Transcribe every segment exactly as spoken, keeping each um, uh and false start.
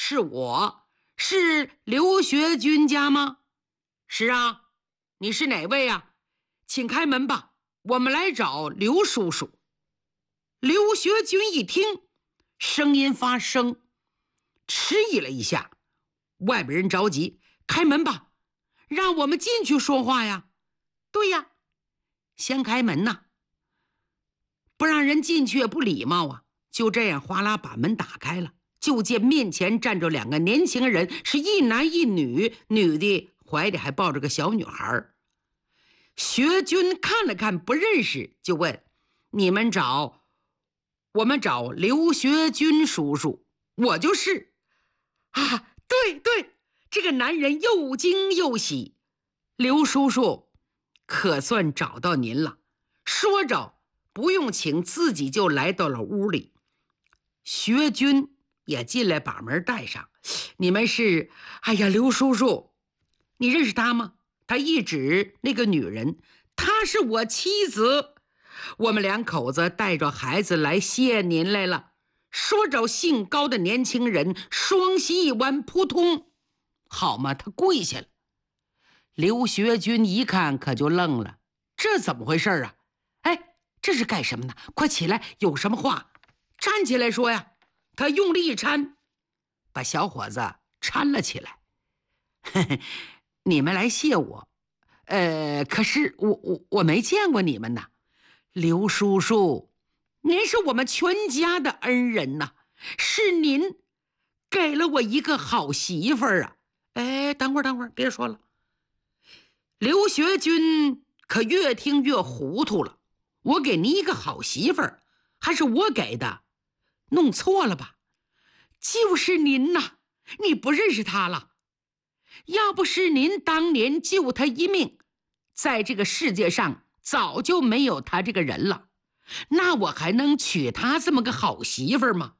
是我，是刘学军家吗？是啊，你是哪位啊？请开门吧，我们来找刘叔叔。刘学军一听声音发生，迟疑了一下，外边人着急，开门吧，让我们进去说话呀。对呀，先开门呐，不让人进去也不礼貌啊。就这样哗啦把门打开了，就见面前站着两个年轻人，是一男一女，女的怀里还抱着个小女孩。学军看了看不认识，就问：你们找？我们找刘学军叔叔。我就是啊，对对。这个男人又惊又喜，刘叔叔可算找到您了。说着不用请，自己就来到了屋里。学军也进来把门带上。你们是？哎呀，刘叔叔，你认识他吗？他一指那个女人，她是我妻子，我们两口子带着孩子来谢您来了。说着，姓高的年轻人双膝一弯，扑通，好嘛，他跪下了。刘学军一看可就愣了，这怎么回事啊？哎，这是干什么呢？快起来，有什么话站起来说呀。他用力一搀，把小伙子搀了起来。呵呵，你们来谢我，呃，可是我我我没见过你们呢。刘叔叔，您是我们全家的恩人呐，是您给了我一个好媳妇儿啊。哎，等会儿等会儿，别说了。刘学军可越听越糊涂了。我给您一个好媳妇儿，还是我给的？弄错了吧？就是您呐，你不认识他了。要不是您当年救他一命，在这个世界上早就没有他这个人了，那我还能娶他这么个好媳妇儿吗？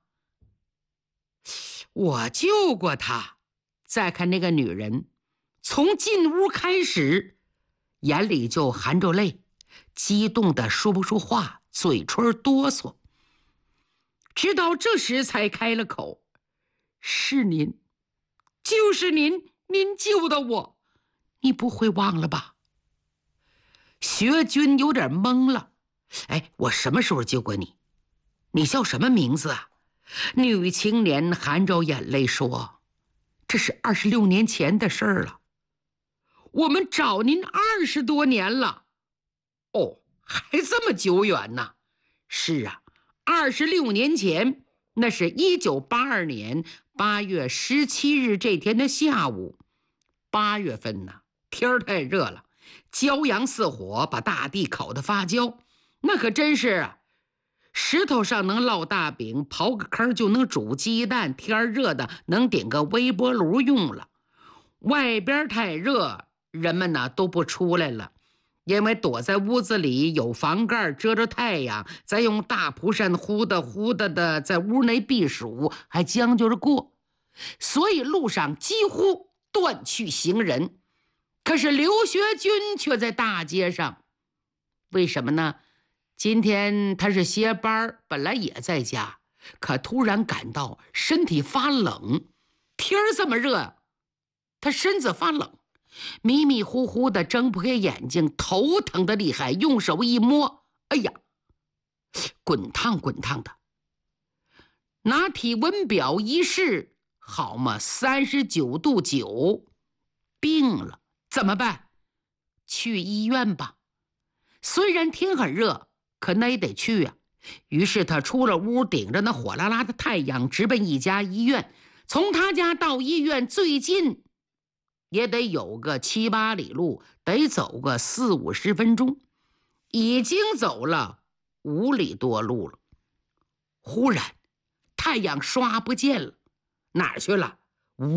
我救过他。再看那个女人，从进屋开始，眼里就含着泪，激动的说不出话，嘴唇哆嗦。直到这时才开了口：是您，就是您，您救的我，你不会忘了吧？学军有点懵了。哎，我什么时候救过你？你叫什么名字啊？女青年含着眼泪说：这是二十六年前的事儿了，我们找您二十多年了。哦，还这么久远呢？是啊，二十六年前，那是一九八二年八月十七日这天的下午。八月份呢，天儿太热了，骄阳似火，把大地烤得发焦。那可真是啊，石头上能烙大饼，刨个坑就能煮鸡蛋，天儿热的能点个微波炉用了。外边太热，人们呢都不出来了，因为躲在屋子里有房盖遮着太阳，再用大蒲扇呼的呼的的在屋内避暑，还将就着过，所以路上几乎断去行人。可是刘学军却在大街上，为什么呢？今天他是歇班，本来也在家，可突然感到身体发冷，天儿这么热，他身子发冷，迷迷糊糊的睁不开眼睛，头疼的厉害，用手一摸，哎呀，滚烫滚烫的。拿体温表一试，好嘛，三十九度九，病了，怎么办？去医院吧。虽然天很热，可那也得去啊。于是他出了屋，顶着那火辣辣的太阳，直奔一家医院。从他家到医院最近也得有个七八里路，得走个四五十分钟，已经走了五里多路了。忽然太阳刷不见了，哪儿去了？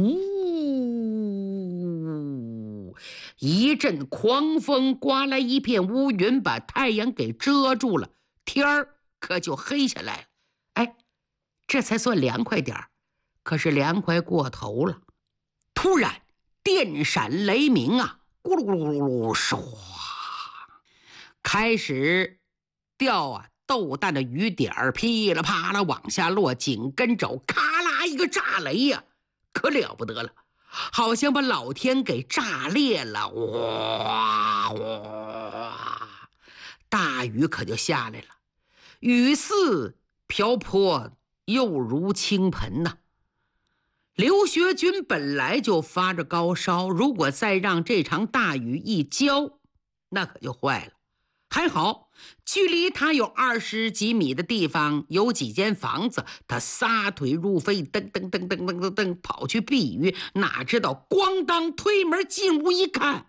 呜，一阵狂风刮来，一片乌云把太阳给遮住了，天儿可就黑下来了。哎，这才算凉快点儿，可是凉快过头了。突然电闪雷鸣啊，咕噜咕噜咕噜唰，开始掉啊豆弹的雨点儿，噼里啪啦往下落，紧跟着咔啦一个炸雷呀、啊， 可了不得了，好像把老天给炸裂了，哇哇，大雨可就下来了，雨似瓢泼，又如倾盆呐。刘学军本来就发着高烧，如果再让这场大雨一浇，那可就坏了。还好，距离他有二十几米的地方有几间房子，他撒腿入飞，噔噔噔噔噔噔噔跑去避雨。哪知道咣当推门进屋一看，